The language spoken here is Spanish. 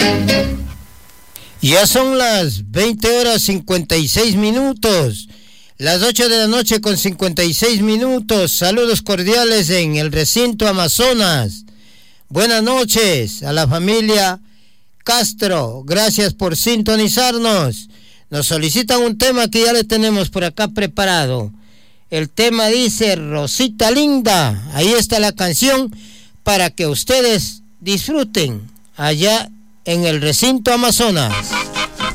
Ya son las 20:56, las 8 de la noche con 56 minutos. Saludos cordiales en el recinto Amazonas. Buenas noches a la familia Castro, gracias por sintonizarnos. Nos solicitan un tema que ya le tenemos por acá preparado. El tema dice Rosita Linda. Ahí está la canción para que ustedes disfruten allá en el recinto Amazonas.